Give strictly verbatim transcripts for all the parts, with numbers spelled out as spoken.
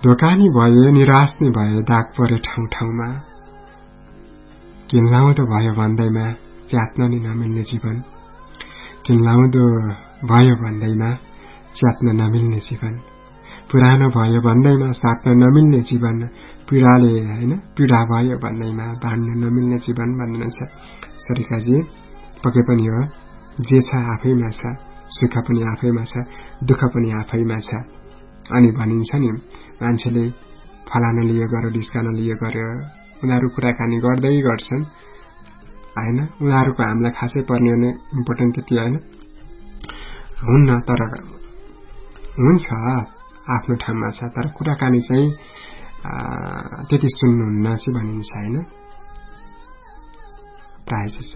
दोकानी भयो, निराश नै भयो, दाग पर्यो ठाउँ ठाउँमा। किनलाउँदो भयो भन्दैमा च्यात्न नै नमिल्ने जीवन, किनलाउँदो भयो भन्दैमा च्यात्न नमिल्ने जीवन, पुरानो भयो भन्दैमा साट्न नमिल्ने जीवन, पीडाले हैन पीडा भयो भन्दैमा बाँड्न नमिल्ने जीवन भन्नुहुन्छ सरिकाजी। पक्कै पनि हो, जे छ आफैमा छ, सुख पनि आफैमा छ, दुःख पनि आफैमा छ। अनि भनिन्छ नि, मान्छेले फलानाले यो गर्यो, ढिस्कानाले यो गर्यो, उनीहरू कुराकानी गर्दै गर्छन् हैन। उनीहरूको हामीलाई खासै पर्ने नै इम्पोर्टेन्ट त्यति हैन हुन्न, तर हुन्छ आफ्नो ठाउँमा छ, तर कुराकानी चाहिँ त्यति सुन्नुहुन्न चाहिँ भनिन्छ हैन प्राय जसो।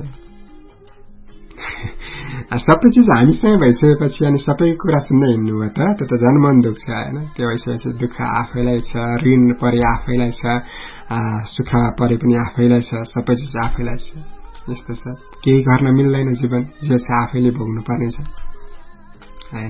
सबै चिज हामीसँग भइसकेपछि अनि सबै कुरा सुन्दै हिँड्नु भयो त, त्यो त झन् मन दुख्छ हैन। त्यो भइसकेपछि दुःख आफैलाई छ, ऋण परे आफैलाई छ, सुख परे पनि आफैलाई छ, सबै चिज आफैलाई छ। यस्तो छ, केही गर्न मिल्दैन जीवन, जे छ आफैले भोग्नु पर्नेछ हैन।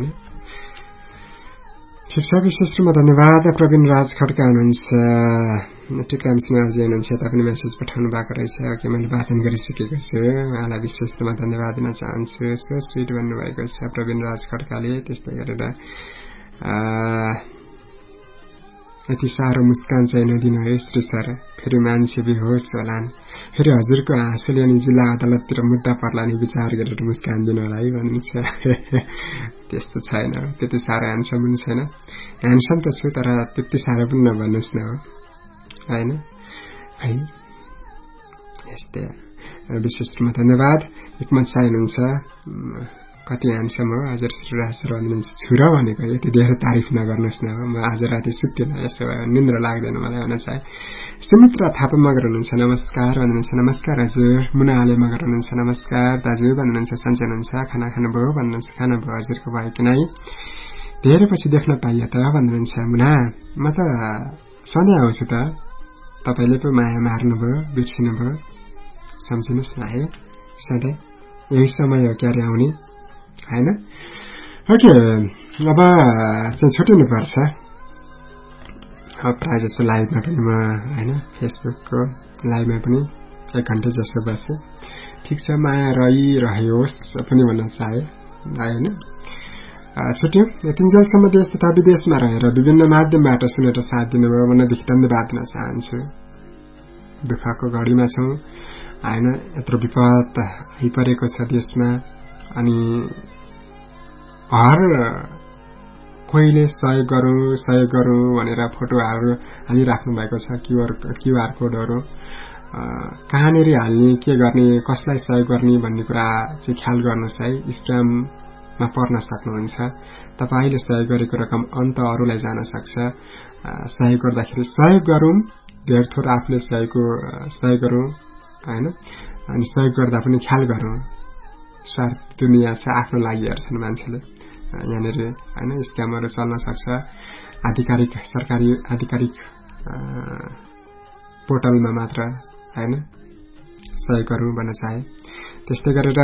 ठिक छ, विशेष रूपमा धन्यवाद। प्रवीण राज खड्का हुनुहुन्छ, टिकाम सिंहजी हुनुहुन्छ, यता पनि मेसेज पठाउनु भएको रहेछ कि मैले वाचन गरिसकेको छु, उहाँलाई विशेष रूपमा धन्यवाद दिन चाहन्छु। सो स्विट भन्नुभएको छ प्रवीण राज खड्काले। त्यस्तै गरेर यति साह्रो मुस्कान चाहिँ नदिनु है श्री सर, फेरि मान्छे बेहोस होलान्, फेरि हजुरको हाँसोले अनि जिल्ला अदालततिर मुद्दा पर्ला नि, विचार गरेर मुस्कान दिनु होला है भन्नुहुन्छ। त्यस्तो छैन, त्यति साह्रो ह्यान्डसम पनि छैन, ह्यान्डसम त छु तर त्यति साह्रो पनि नभन्नुहोस् न हो हैन है। यस्तै विशेष रूपमा धन्यवाद। एकमत साई हुनुहुन्छ, कति ह्यान्डसम हो हजुर श्रीराज सर भन्नुहुन्छ। छुरा भनेको यति धेरै तारिफ नगर्नुहोस् न हो, म आज राति सुत्दिन, यसो निन्द्रा लाग्दैन मलाई भन्न चाहे। सुमित्रा थापा मगर हुनुहुन्छ, नमस्कार भन्नुहुन्छ। नमस्कार हजुर। मुना आले मगर हुनुहुन्छ, नमस्कार दाजु भन्नुहुन्छ। सन्चै हुनुहुन्छ, खाना खानुभयो भन्नुहुन्छ। खाना भयो हजुरको भयो कि नै, धेरै पछि देख्न पाइयो त भन्नुहुन्छ मुना। म त सधैँ आउँछु त, तपाईँले पो माया मार्नुभयो, बिर्सिनुभयो, सम्झिनुहोस् न है। सधैँ यही समय हो क्यारे आउने हैन। ओके, अब चाहिँ छुट्टिनु पर्छ। प्रायः जस्तो लाइभमा पनि म हैन, फेसबुकको लाइभमा पनि एक घन्टा जस्तो बसेँ। ठिक छ, माया रहिरहोस् पनि भन्न चाहे हैन। छुट्यौँ। यतिन्जेलसम्म देश तथा विदेशमा रहेर विभिन्न माध्यमबाट सुनेर साथ दिनुभयो मनदेखि धन्यवाद दिन चाहन्छु। दुःखको घडीमा छौँ हैन, यत्रो विपद आइपरेको छ देशमा, अनि हर कोहीले सहयोग गरौँ सहयोग गरौँ भनेर फोटोहरू हालिराख्नु भएको छ, क्युआर क्युआर कोडहरू कहाँनिर हाल्ने, के गर्ने, कसलाई सहयोग गर्ने भन्ने कुरा चाहिँ ख्याल गर्नुहोस् है। स्क्याममा पर्न सक्नुहुन्छ। तपाईँले सहयोग गरेको रकम अन्त अरूलाई जान सक्छ। सहयोग गर्दाखेरि सहयोग गरौँ, धेर थोर आफूले सहयोगको सहयोग गरौँ हैन, अनि सहयोग गर्दा पनि ख्याल गरौँ। स्वार्थ दुनियाँ छ, आफ्नो लागि हेर्छन् मान्छेले यहाँनिर हैन। स्क्यामहरू चल्न सक्छ। आधिकारिक सरकारी आधिकारिक पोर्टलमा मात्र हैन सहयोग गरौँ भन्न चाहे। त्यस्तै गरेर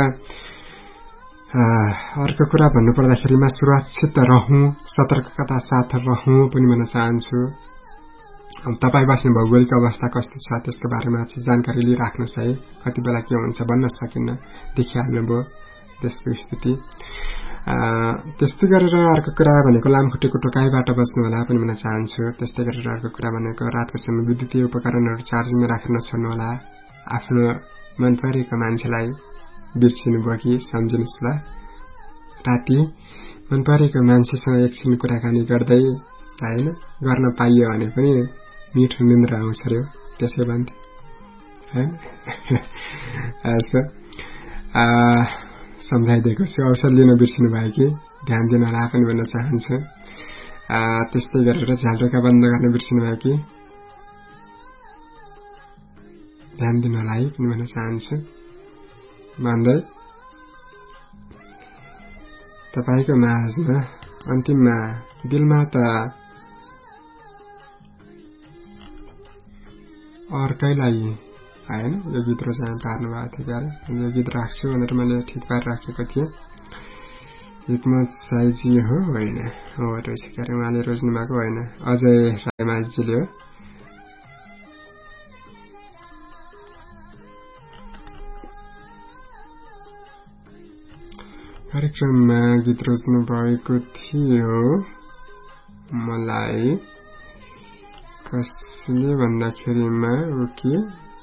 अर्को कुरा भन्नुपर्दाखेरिमा सुरक्षित रहौँ, सतर्कता साथ रहौँ पनि भन्न चाहन्छु। तपाईँ बस्ने भौगोलिक अवस्था कस्तो छ त्यसको बारेमा चाहिँ जानकारी लिइराख्नुहोस् है। कति बेला के हुन्छ भन्न सकिन्न, देखिहाल्नुभयो त्यसको स्थिति। त्यस्तै गरेर अर्को कुरा भनेको लामखुट्टेको टोकाइबाट बस्नु होला पनि भन्न चाहन्छु। त्यस्तै गरेर अर्को कुरा भनेको रातको समय विद्युतीय उपकरणहरू चार्जिङमा राखेर नछोड्नु होला। आफ्नो मन परेको मान्छेलाई बिर्सिनुभयो कि सम्झिनुहोस् ल। राति मन परेको मान्छेसँग एकछिन कुराकानी गर्दै हैन गर्न पाइयो भने पनि मिठो निन्द्रा आउँछ रे, त्यसै भन्थे हैन। सम्झाइदिएको छु। औषध लिन बिर्सिनु भयो कि ध्यान दिन होला पनि भन्न चाहन्छु। त्यस्तै गरेर झालडोका बन्द गर्न बिर्सिनु भयो कि ध्यान दिन होला है पनि भन्न चाहन्छु। भन्दै तपाईको माझमा अन्तिममा दिलमा त अर्कैलाई हैन यो भित्र चाहिँ पार्नु भएको थियो क्यारे। यो गीत राख्छु भनेर मैले ठिक पारेर राखेको थिएँ। हिक्मत साईजी हो होइन हो रहेछ क्यारे उहाँले रोज्नु भएको होइन अजय रायमाझीले हो कार्यक्रममा गीत रोज्नु भएको थियो मलाई कसले भन्दाखेरिमा हो कि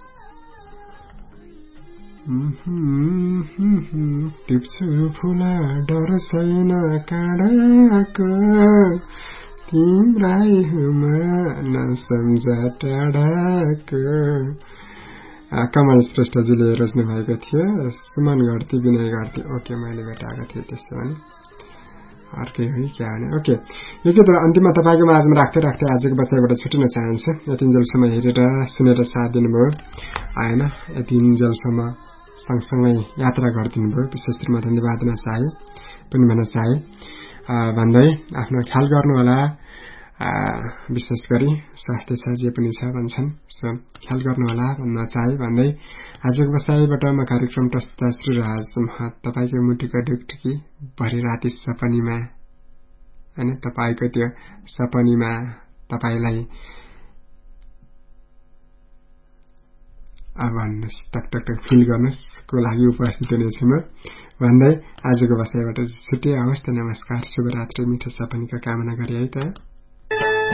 टिप्छु फुला डर छैन काँडाको तिम्रै हुमा नसम्झ टाढाको कमल श्रेष्ठजीले रोज्नु भएको थियो सुमन घरती विनय घरती ओके मैले भेटाएको थिएँ त्यसो भने अर्कै हो क्या भने ओके यो गीत अन्तिममा तपाईँको माझमा राख्दै राख्दै आजको बसाइबाट छुटिन चाहन्छु यतिन्जेलसम्म हेरेर सुनेर साथ दिनुभयो आएन यतिन्जेलसम्म सँगसँगै यात्रा गरिदिनु भयो विशेष रूपमा धन्यवाद दिन चाहे पनि भन्न चाहे भन्दै आफ्नो ख्याल गर्नुहोला विशेष गरी स्वास्थ्य छ जे पनि छ भन्छन् सो ख्याल गर्नुहोला भन्न चाहे भन्दै आजको बसाइबाट म कार्यक्रम प्रस्तुता श्रीराज तपाईँको मुटुको ढुकढुकी भरि राति सपनीमा हैन तपाईँको त्यो सपनीमा तपाईँलाई अब भन्नुहोस् टक टक टक फिल गर्नुहोस् को लागि उपस्थित हुनेछु म भन्दै आजको बसाइबाट छुट्टै हवस् त नमस्कार शुभरात्री मिठो सपनीको कामना गरे है त।